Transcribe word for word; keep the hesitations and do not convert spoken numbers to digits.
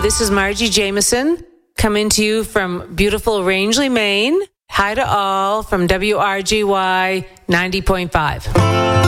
This is Margie Jameson coming to you from beautiful Rangeley, Maine. Hi to all from W R G Y ninety point five.